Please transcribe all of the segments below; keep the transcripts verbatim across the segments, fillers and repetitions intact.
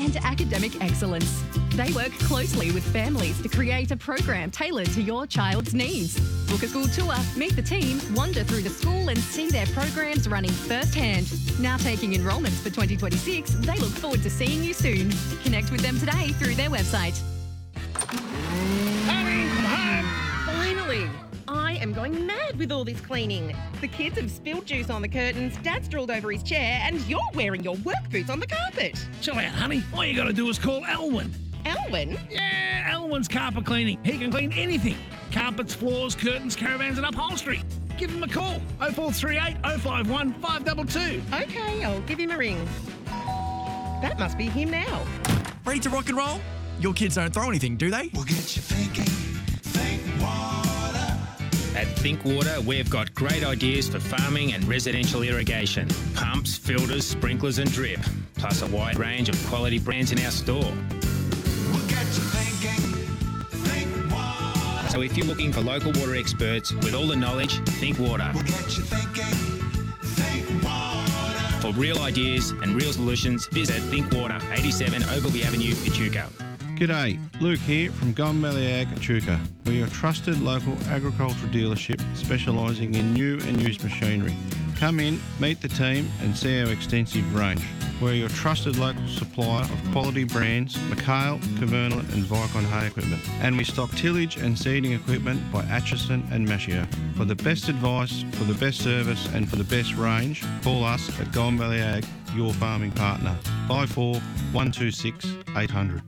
and academic excellence. They work closely with families to create a program tailored to your child's needs. Book a school tour, meet the team, wander through the school and see their programs running firsthand. Now taking enrolments for twenty twenty-six, they look forward to seeing you soon. Connect with them today through their website. Honey, I'm home! Finally! I am going mad with all this cleaning. The kids have spilled juice on the curtains, Dad's drooled over his chair, and you're wearing your work boots on the carpet. Chill out, honey. All you gotta do is call Elwyn. Elwyn? Yeah, Elwyn's carpet cleaning. He can clean anything. Carpets, floors, curtains, caravans and upholstery. Give him a call. oh four three eight, oh five one, five two two. Okay, I'll give him a ring. That must be him now. Ready to rock and roll? Your kids don't throw anything, do they? We'll get you thinking. Think water. At Think Water, we've got great ideas for farming and residential irrigation. Pumps, filters, sprinklers and drip. Plus a wide range of quality brands in our store. We'll get you thinking. Think water. So if you're looking for local water experts with all the knowledge, Think Water. We'll get you thinking. Think water. For real ideas and real solutions, visit Think Water, eighty-seven Ogilvy Avenue, Echuca. G'day, Luke here from Gum Valley Ag, Echuca. We're your trusted local agricultural dealership specialising in new and used machinery. Come in, meet the team and see our extensive range. We're your trusted local supplier of quality brands, McHale, Cavernal and Vicon hay equipment. And we stock tillage and seeding equipment by Atchison and Mashio. For the best advice, for the best service and for the best range, call us at Gum Valley Ag, your farming partner. five four one two six eight hundred.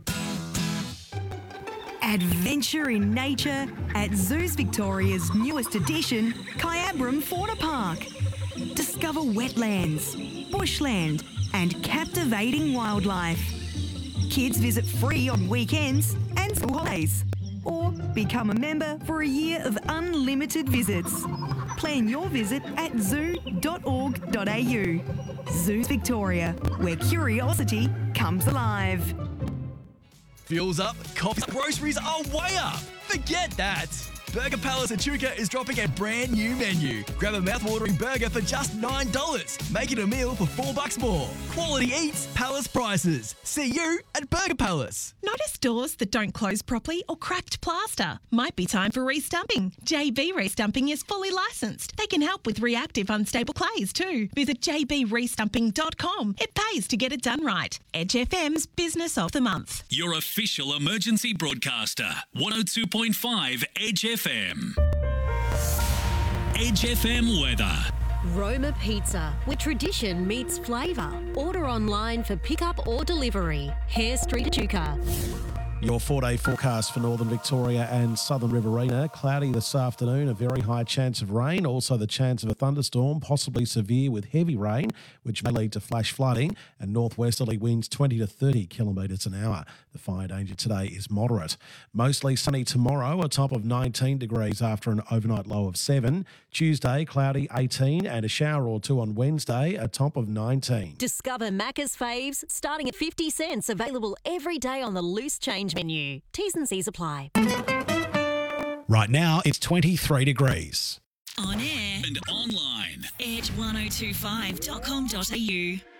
Adventure in nature at Zoos Victoria's newest addition, Kyabram Fauna Park. Discover wetlands, bushland and captivating wildlife. Kids visit free on weekends and school holidays. Or become a member for a year of unlimited visits. Plan your visit at zoo dot org dot a u. Zoos Victoria, where curiosity comes alive. Fuel's up, coffee, groceries are way up. Forget that. Burger Palace Echuca is dropping a brand new menu. Grab a mouth-watering burger for just nine dollars. Make it a meal for four bucks more. Quality eats, Palace prices. See you at Burger Palace. Notice doors that don't close properly or cracked plaster? Might be time for restumping. J B Restumping is fully licensed. They can help with reactive unstable clays too. Visit j b restumping dot com. It pays to get it done right. Edge F M's Business of the Month. Your official emergency broadcaster. one oh two point five Edge F M. Edge F M weather. Roma Pizza, where tradition meets flavour. Order online for pickup or delivery. Hare Street, Echuca. Your four-day forecast for northern Victoria and southern Riverina. Cloudy this afternoon, a very high chance of rain. Also the chance of a thunderstorm, possibly severe with heavy rain, which may lead to flash flooding, and northwesterly winds twenty to thirty kilometres an hour. The fire danger today is moderate. Mostly sunny tomorrow, a top of nineteen degrees after an overnight low of seven. Tuesday, cloudy eighteen, and a shower or two on Wednesday, a top of nineteen. Discover Macca's Faves, starting at fifty cents, available every day on the loose change menu. T's and C's apply. Right now, it's twenty-three degrees. On air and online. edge ten twenty-five dot com dot a u.